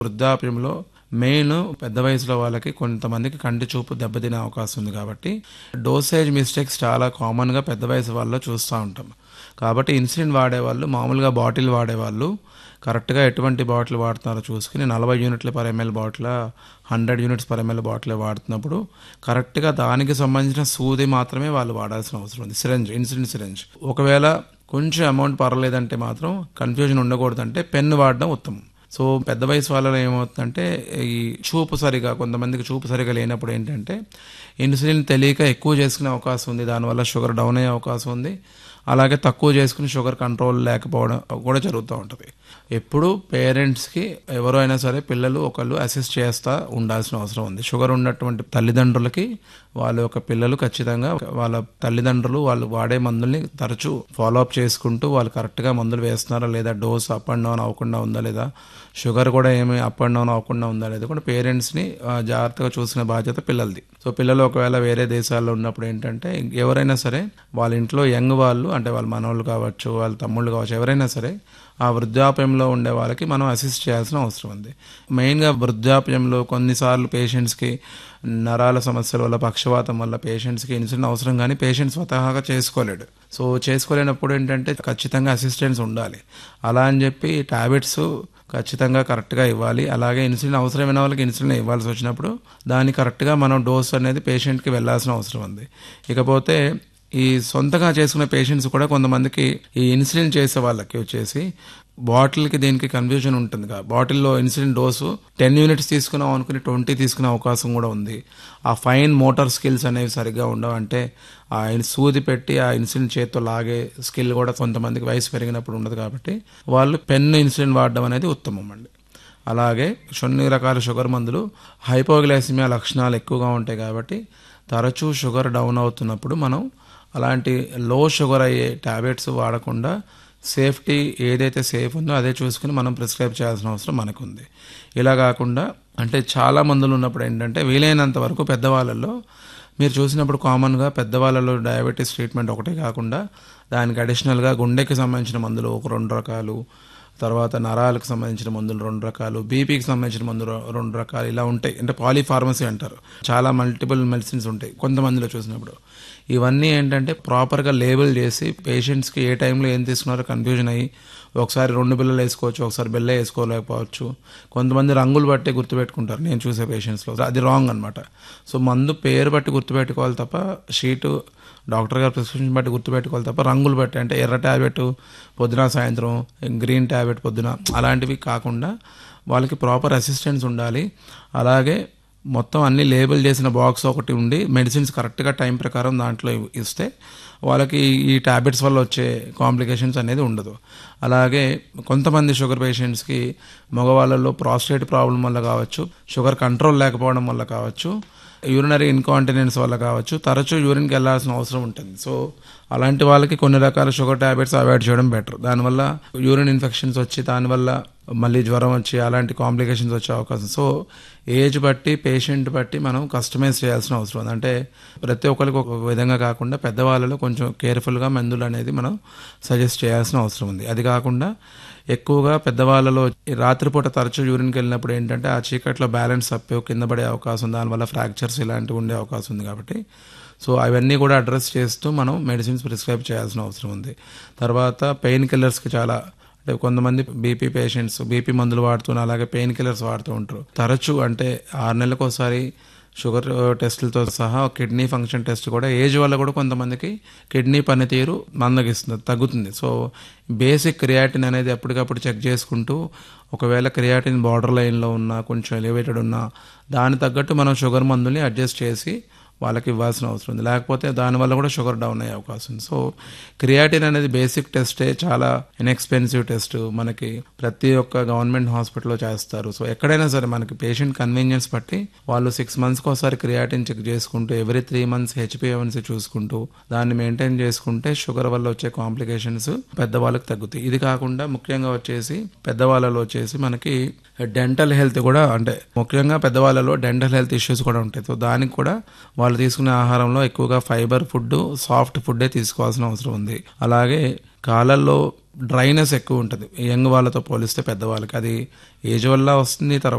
వృద్ధాప్యంలో మెయిన్ పెద్ద వయసులో వాళ్ళకి కొంతమందికి కంటి చూపు దెబ్బతినే అవకాశం ఉంది కాబట్టి డోసేజ్ మిస్టేక్స్ చాలా కామన్గా పెద్ద వయసు వాళ్ళలో చూస్తూ ఉంటాం. కాబట్టి ఇన్సులిన్ వాడేవాళ్ళు, మామూలుగా బాటిల్ వాడేవాళ్ళు కరెక్ట్గా ఎటువంటి బాటిల్ వాడుతున్నారో చూసుకుని 40 యూనిట్ల per ML bottle, 100 units per ML bottle వాడుతున్నప్పుడు కరెక్ట్గా దానికి సంబంధించిన సూది మాత్రమే వాళ్ళు వాడాల్సిన అవసరం ఉంది. Syringe, insulin syringe. ఒకవేళ కొంచెం అమౌంట్ పర్లేదంటే మాత్రం కన్ఫ్యూజన్ ఉండకూడదంటే పెన్ను వాడడం ఉత్తమం. సో పెద్ద వయసు వాళ్ళలో ఏమవుతుందంటే ఈ చూపు సరిగా, కొంతమందికి చూపు సరిగా లేనప్పుడు ఏంటంటే ఇన్సులిన్ తెలియక ఎక్కువ చేసుకునే అవకాశం ఉంది, దానివల్ల షుగర్ డౌన్ అయ్యే అవకాశం ఉంది. అలాగే తక్కువ చేసుకుని షుగర్ కంట్రోల్ లేకపోవడం కూడా జరుగుతూ ఉంటుంది. ఎప్పుడు పేరెంట్స్కి ఎవరు అయినా సరే పిల్లలు ఒకళ్ళు అసిస్ట్ చేస్తూ ఉండాల్సిన అవసరం ఉంది. షుగర్ ఉన్నటువంటి తల్లిదండ్రులకి వాళ్ళ యొక్క పిల్లలు ఖచ్చితంగా వాళ్ళ తల్లిదండ్రులు వాళ్ళు వాడే మందుల్ని తరచూ ఫాలోఅప్ చేసుకుంటూ వాళ్ళు కరెక్ట్గా మందులు వేస్తున్నారా లేదా, డోస్ అప్ అండ్ డౌన్ అవ్వకుండా ఉందా లేదా, షుగర్ కూడా ఏమి అప్ అండ్ డౌన్ అవ్వకుండా ఉందా లేదా కూడా పేరెంట్స్ని జాగ్రత్తగా చూసిన బాధ్యత పిల్లలది. సో పిల్లలు ఒకవేళ వేరే దేశాల్లో ఉన్నప్పుడు ఏంటంటే ఎవరైనా సరే వాళ్ళ ఇంట్లో యంగ్ వాళ్ళు, అంటే వాళ్ళ మనవాళ్ళు కావచ్చు, వాళ్ళ తమ్ముళ్ళు కావచ్చు, ఎవరైనా సరే ఆ వృద్ధాప్యంలో ఉండే వాళ్ళకి మనం అసిస్ట్ చేయాల్సిన అవసరం ఉంది. మెయిన్గా వృద్ధాప్యంలో కొన్నిసార్లు పేషెంట్స్కి నరాల సమస్యల వల్ల, పక్షవాతం వల్ల పేషెంట్స్కి ఇన్సులిన్ అవసరం, కానీ పేషెంట్ స్వతహాగా చేసుకోలేడు. సో చేసుకోలేనప్పుడు ఏంటంటే ఖచ్చితంగా అసిస్టెన్స్ ఉండాలి. అలా అని చెప్పి టాబ్లెట్స్ ఖచ్చితంగా కరెక్ట్గా ఇవ్వాలి. అలాగే ఇన్సులిన్ అవసరమైన వాళ్ళకి ఇన్సులిన్ ఇవ్వాల్సి వచ్చినప్పుడు దాన్ని కరెక్ట్గా మనం డోస్ అనేది పేషెంట్కి వెళ్ళాల్సిన అవసరం ఉంది. ఇకపోతే ఈ సొంతగా చేసుకునే పేషెంట్స్ కూడా కొంతమందికి ఈ ఇన్సులిన్ చేసే వాళ్ళకి వచ్చేసి బాటిల్కి దీనికి కన్ఫ్యూజన్ ఉంటుంది. బాటిల్లో ఇన్సులిన్ డోసు 10 యూనిట్స్ తీసుకున్నాం అనుకుని 20 తీసుకునే అవకాశం కూడా ఉంది. ఆ ఫైన్ మోటార్ స్కిల్స్ అనేవి సరిగ్గా ఉండవు. అంటే ఆ సూది పెట్టి ఆ ఇన్సులిన్ చేత్తో లాగే స్కిల్ కూడా కొంతమందికి వయసు పెరిగినప్పుడు ఉండదు. కాబట్టి వాళ్ళు పెన్ను ఇన్సులిన్ వాడడం అనేది ఉత్తమం అండి. అలాగే కొన్ని రకాల షుగర్ మందులు హైపోగ్లైసిమియా లక్షణాలు ఎక్కువగా ఉంటాయి కాబట్టి తరచూ షుగర్ డౌన్ అవుతున్నప్పుడు మనం అలాంటి లో షుగర్ అయ్యే టాబ్లెట్స్ వాడకుండా సేఫ్టీ ఏదైతే సేఫ్ ఉందో అదే చూసుకుని మనం ప్రిస్క్రైబ్ చేయాల్సిన అవసరం మనకుంది. ఇలా కాకుండా అంటే చాలా మందులు ఉన్నప్పుడు ఏంటంటే వీలైనంత వరకు పెద్దవాళ్ళల్లో మీరు చూసినప్పుడు కామన్గా పెద్దవాళ్ళలో డయాబెటీస్ ట్రీట్మెంట్ ఒకటే కాకుండా దానికి అడిషనల్గా గుండెకి సంబంధించిన మందులు ఒక 2 రకాలు, తర్వాత నరాలకు సంబంధించిన మందులు 2 రకాలు, బీపీకి సంబంధించిన మందులు 2 రకాలు, ఇలా ఉంటాయి. అంటే పాలీఫార్మసీ అంటారు. చాలా మల్టిపుల్ మెడిసిన్స్ ఉంటాయి కొంతమందిలో చూసినప్పుడు. ఇవన్నీ ఏంటంటే ప్రాపర్గా లేబుల్ చేసి పేషెంట్స్కి ఏ టైంలో ఏం తీసుకున్నారో కన్ఫ్యూజన్ అయ్యి ఒకసారి 2 బిళ్ళలు వేసుకోవచ్చు, ఒకసారి బిళ్ళ వేసుకోలేకపోవచ్చు. కొంతమంది రంగులు బట్టి గుర్తుపెట్టుకుంటారు నేను చూసే పేషెంట్స్లో, అది రాంగ్ అనమాట. సో మందు పేరు బట్టి గుర్తుపెట్టుకోవాలి తప్ప, షీటు డాక్టర్ గారు ప్రిస్క్రిప్షన్ బట్టి గుర్తుపెట్టుకోవాలి తప్ప రంగులు బట్టి, అంటే ఎర్ర ట్యాబ్లెట్ పొద్దున సాయంత్రం, గ్రీన్ ట్యాబ్లెట్ పొద్దున, అలాంటివి కాకుండా వాళ్ళకి ప్రాపర్ అసిస్టెన్స్ ఉండాలి. అలాగే మొత్తం అన్ని లేబుల్ చేసిన బాక్స్ ఒకటి ఉండి మెడిసిన్స్ కరెక్ట్గా టైం ప్రకారం దాంట్లో ఇస్తే వాళ్ళకి ఈ ట్యాబ్లెట్స్ వల్ల వచ్చే కాంప్లికేషన్స్ అనేది ఉండదు. అలాగే కొంతమంది షుగర్ పేషెంట్స్కి మగవాళ్ళలో ప్రాస్టేట్ ప్రాబ్లం వల్ల కావచ్చు, షుగర్ కంట్రోల్ లేకపోవడం వల్ల కావచ్చు, యూరినరీ ఇన్కాంటినెన్స్ వల్ల కావచ్చు, తరచూ యూరిన్కి వెళ్ళాల్సిన అవసరం ఉంటుంది. సో అలాంటి వాళ్ళకి కొన్ని రకాల షుగర్ ట్యాబ్లెట్స్ అవాయిడ్ చేయడం బెటర్. దానివల్ల యూరిన్ ఇన్ఫెక్షన్స్ వచ్చి దానివల్ల మళ్ళీ జ్వరం వచ్చి అలాంటి కాంప్లికేషన్స్ వచ్చే అవకాశం. సో ఏజ్ బట్టి పేషెంట్ బట్టి మనం కస్టమైజ్ చేయాల్సిన అవసరం ఉంది. అంటే ప్రతి ఒక్కరికి ఒక విధంగా కాకుండా పెద్దవాళ్ళలో కొంచెం కేర్ఫుల్గా మందులు అనేది మనం సజెస్ట్ చేయాల్సిన అవసరం ఉంది. అది కాకుండా ఎక్కువగా పెద్దవాళ్ళలో రాత్రిపూట తరచూ యూరిన్కి వెళ్ళినప్పుడు ఏంటంటే ఆ చీకట్లో బ్యాలెన్స్ తప్పి కింద పడే అవకాశం, దానివల్ల ఫ్రాక్చర్స్ ఇలాంటివి ఉండే అవకాశం ఉంది. కాబట్టి సో అవన్నీ కూడా అడ్రస్ చేస్తూ మనం మెడిసిన్స్ ప్రిస్క్రైబ్ చేయాల్సిన అవసరం ఉంది. తర్వాత పెయిన్ కిల్లర్స్కి చాలా, అంటే కొంతమంది బీపీ పేషెంట్స్ బీపీ మందులు వాడుతున్నారు, అలాగే పెయిన్ కిల్లర్స్ వాడుతూ ఉంటారు. తరచూ అంటే 6 నెలలకు ఒకసారి షుగర్ టెస్టులతో సహా కిడ్నీ ఫంక్షన్ టెస్ట్ కూడా ఏజ్ వల్ల కూడా కొంతమందికి కిడ్నీ పనితీరు మందగిస్తుంది, తగ్గుతుంది. సో బేసిక్ క్రియాటిన్ అనేది ఎప్పటికప్పుడు చెక్ చేసుకుంటూ ఒకవేళ క్రియాటిన్ బార్డర్ లైన్లో ఉన్నా, కొంచెం ఎలివేటెడ్ ఉన్నా దాని తగ్గట్టు మనం షుగర్ మందుల్ని అడ్జస్ట్ చేసి వాళ్ళకి ఇవ్వాల్సిన అవసరం ఉంది. లేకపోతే దానివల్ల కూడా షుగర్ డౌన్ అయ్యే అవకాశం ఉంది. సో క్రియాటిన్ అనేది బేసిక్ టెస్టే, చాలా ఇన్ఎక్స్పెన్సివ్ టెస్ట్. మనకి ప్రతి ఒక్క గవర్నమెంట్ హాస్పిటల్లో చేస్తారు. సో ఎక్కడైనా సరే మనకి పేషెంట్ కన్వీనియన్స్ బట్టి వాళ్ళు 6 మంత్స్కి ఒకసారి క్రియాటిన్ చెక్ చేసుకుంటూ, ఎవ్రీ 3 మంత్స్ హెచ్బిఏవన్సీ చూసుకుంటూ దాన్ని మెయింటైన్ చేసుకుంటే షుగర్ వల్ల వచ్చే కాంప్లికేషన్స్ పెద్దవాళ్ళకి తగ్గుతాయి. ఇది కాకుండా ముఖ్యంగా వచ్చేసి పెద్దవాళ్ళలో వచ్చేసి మనకి డెంటల్ హెల్త్ కూడా, అంటే ముఖ్యంగా పెద్దవాళ్ళలో డెంటల్ హెల్త్ ఇష్యూస్ కూడా ఉంటాయి. సో దానికి కూడా వాళ్ళు తీసుకునే ఆహారంలో ఎక్కువగా ఫైబర్ ఫుడ్, సాఫ్ట్ ఫుడ్డే తీసుకోవాల్సిన అవసరం ఉంది. అలాగే కాళ్ళల్లో డ్రైనెస్ ఎక్కువ ఉంటుంది యంగ్ వాళ్ళతో పోలిస్తే పెద్దవాళ్ళకి. అది ఏజ్ వల్ల వస్తుంది, తర్వాత